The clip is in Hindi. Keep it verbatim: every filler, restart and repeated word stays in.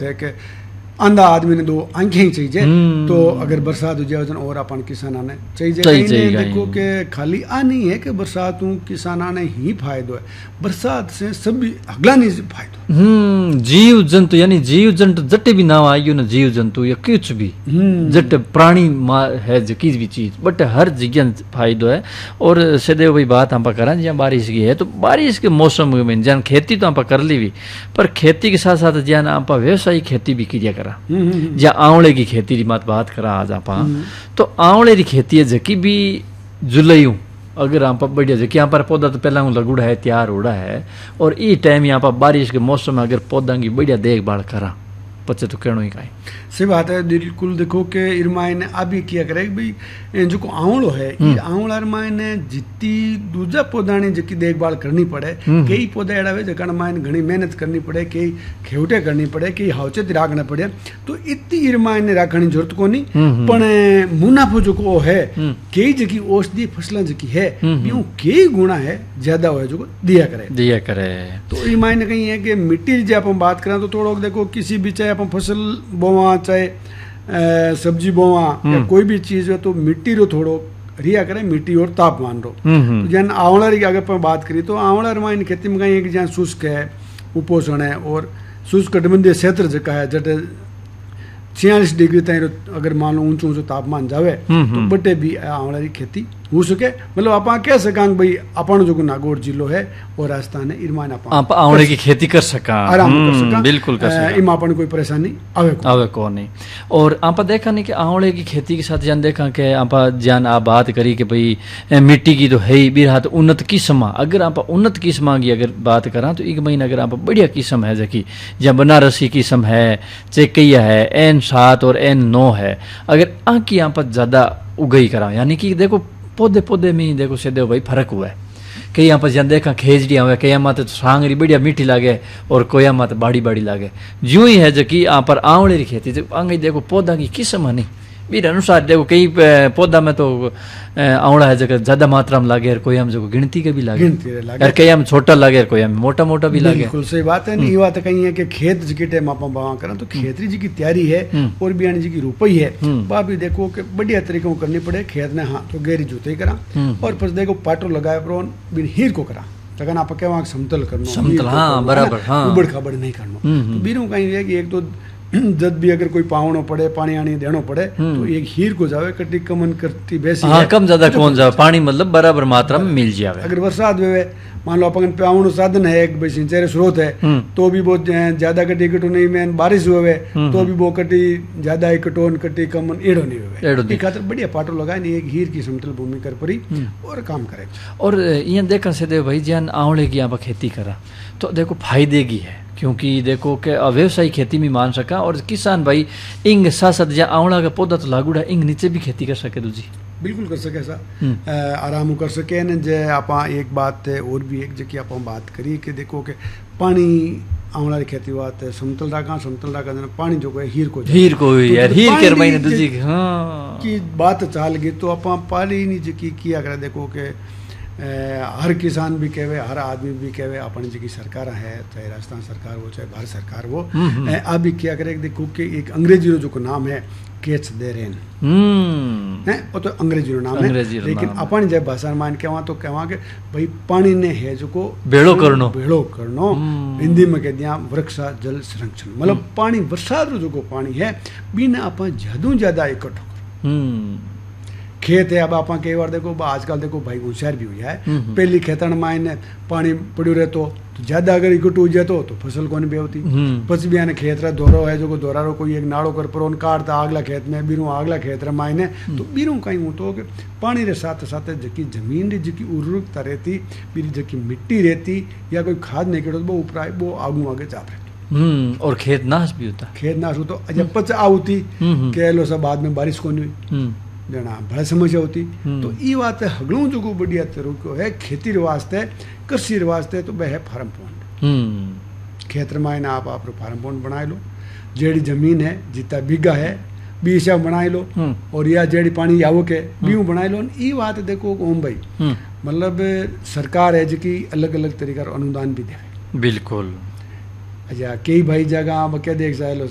है कि आंधा आदमी ने दो आंखें ही चाहिए, तो अगर बरसात हो जाए और अपन किसाना ने चाहिए। देखो कि खाली आ नहीं है कि बरसात किसाना ने ही फायदो है, बरसात से सभी अगला नहीं फायदो। हम्म जीव जंतु यानी जीव जंतु जटे भी नाम आयु ना जीव जंतु या कुछ भी जट प्राणी है जो किस भी चीज बट हर जगह फायदो है। और सदैव भाई बात हम करा जहाँ बारिश की है तो बारिश के मौसम में जहाँ खेती तो आप कर ली भी, पर खेती के साथ साथ जहाँ आप व्यवसायिक खेती भी किया करा, जहाँ आंवले की खेती की मत बात करा आज आप, तो आंवले की खेती है जकी भी जुलाई अगर यहाँ पर बढ़िया जबकि यहाँ पर पौधा तो पहला लगुड़ा है तैयार उड़ा है, और ये टाइम यहाँ पर बारिश के मौसम में अगर पौधा की बढ़िया देखभाल करा पचे तो कहना ही का सही बात है। बिल्कुल देखो कि इरमाई ने अभी किया करे भाई जो आंवलो है आंवला इरमाई ने जितनी दूजा पौधा ने जिकी देखभाल करनी पड़े, कई पौधा एड़ा है जका मायने घनी मेहनत करनी पड़े, कई खेवटे करनी पड़े, कई हावचेत राखना पड़े, तो इतनी इरमाई ने राखनी जरूरत को नहीं। पण मुनाफो जो को है कई जकी औषधि फसलें जकी है यूं कई गुणा है ज्यादा हो जो दिया करे दिया करे। तो इरमाई ने कही है कि मिट्टी जब अपन बात करें तो थोड़ा देखो किसी भी चाहे अपन फसल बोवा चाहे सब्जी बोवा या कोई भी चीज है तो मिट्टी रो थोड़ो रिया करे, मिट्टी और तापमान रो। तो जन आंवला की अगर अपन बात करी तो आंवला इन खेती में कहीं है कि जहाँ शुष्क है उपोषण है और शुष्क कटिबंधीय क्षेत्र जका है जटे छियालीस डिग्री तक अगर मान लो ऊंचो ऊंचो तापमान जावे तो बटे भी आंवला की खेती हो सके। मतलब आप कह सका भाई अपन जो नागौर जिलो है और राजस्थान है इरमान आप आंवले की खेती कर सका आराम कर सका, बिल्कुल कर सका, इमा अपन कोई परेशानी आवे को आवे को नहीं। और आप देखा नहीं कि आंवले की खेती के साथ जान देखा कि आप जान आप बात करी कि भाई मिट्टी की तो है ही भी तो उन्नत किस्म, अगर आप उन्नत किस्म की अगर बात करा तो एक महीना अगर आप बढ़िया किस्म है जकी या बनारसी किस्म है, चेकैया है, एन सात और एन नौ है, अगर आंकी आप ज्यादा उगई करा यानी कि देखो पौधे पौधे में ही देखो सीधे भाई फर्क हुआ है। कई यहाँ पर जन देखा खेजड़ी हुआ, कई यहाँ तो सांगरी बढ़िया मीठी लागे और कोई यहाँ तो बाड़ी बाड़ी लागे, जो ही है जो कि यहाँ पर आंवले की खेती आगे देखो पौधा की किस्म है नहीं मेरे अनुसार देखो कई पौधा में तो आंवला है जगह ज्यादा मात्रा में लागे, कोई हम जो गिनती के भी लागे, लागे। कई हम छोटा लागे, कोई हम मोटा मोटा भी लागे। बिल्कुल सही बात है। ये बात कही है कि खेत जी के टाइम आप बावा करा तो खेतरी जी की तैयारी है और बियाणी जी की रुपई है वह भी देखो कि बढ़िया तरीके करनी पड़े। खेत ने हाँ तो गहरी जुताई करा और फिर देखो पाटो लगाए बिन हीर को करा तक आप क्या समतल करना समतल हाँ बराबर हाँ उबड़ खाबड़ नहीं करना। तो बीरू कहीं है कि एक तो जब भी अगर कोई पावनो पड़े पानी आनी देनो पड़े तो एक हीर को जावे कटी कमन करती बेसी हाँ कम ज्यादा कौन जावे पानी मतलब बराबर मात्रा में मिल जावे। अगर बरसात वे मान लो अपन पावनो साधन है एक सिंचाई स्रोत है तो भी बहुत ज्यादा कटी इकट्ठो नहीं में बारिश हुए तो भी वो कटी ज्यादा इकट्ठो कटी कमन एड़ो नहीं हुए खातर बढ़िया पाटो लगाए नहीं एक हीर की समतल भूमि कर पड़ी और काम करे। और यहाँ देखा से भाई जहाँ आंवले की यहाँ खेती करा तो देखो फायदे की है क्योंकि देखो कि व्यवसायिक खेती में मान सका और किसान भाई इंग साथ साथ जहाँ आंवला का पौधा तो लागू है इंग नीचे भी खेती कर सके दूजी बिल्कुल कर सके ऐसा आराम कर सके न जे आप एक बात है और भी एक जगह आप बात करी कि देखो कि पानी आंवला की खेती बात है समतल राखा समतल राखा पानी जो है हीर को हीर को यार हीर के महीने दूजी हां की बात चाल गई तो आप पानी नहीं जकी किया करे देखो कि हर किसान भी कहे हर आदमी भी कहे अपन जी की सरकार है चाहे राजस्थान सरकार हो चाहे भारत सरकार हो आप भी क्या करे देखो कि एक अंग्रेजी जो नाम है कैच दे रेन है वो तो अंग्रेजी नाम है लेकिन अपन जब भाषा मान के वहाँ तो कहवा के भाई पानी ने है जो को बेड़ो करनो बेड़ो करनो हिंदी में कह दिया वृक्षा जल संरक्षण मतलब पानी बरसात जो को पानी है बिना अपन ज्यादा ज्यादा इकट्ठो करो खेत है। अब आप कई बार देखो आजकल देखो भाई होशियार भी हुआ है पहली खेतन में पानी पड़ो रहते तो ज्यादा अगर इकट्ठो हो जाए तो फसल को नहीं बेवती पच भी आने खेत रहा दोरो है जो दोरा रो कोई एक नाड़ो कर पर काटता अगला खेत में बीरू अगला खेत रहा मायने तो बीरू कहीं हूँ तो पानी रे साथ साथ जकी जमीन री जकी उर्वरकता रहती बीरी जकी मिट्टी रहती या कोई खाद नहीं करो वो ऊपर वो आगू आगे जा हम्म और खेत नाश भी होता खेत नाश हो तो जब पच आती कह लो सब बाद में बारिश को नहीं हुई जना बड़ा समस्या होती तो ये बात है हगलों जो को बढ़िया तरीको है खेती वास्ते कृषि वास्ते तो वह है फार्म पॉन्ड खेत में आप आप फार्म पॉन्ड बना लो जेड़ी जमीन है जितना बीघा है बीस बना लो और या जेड़ी पानी आवो के बीऊ बना लो। ये बात देखो ओम भाई मतलब सरकार है जी अलग अलग तरीका अनुदान भी दे बिल्कुल अच्छा कई भाई जगह आप क्या देख जाए लो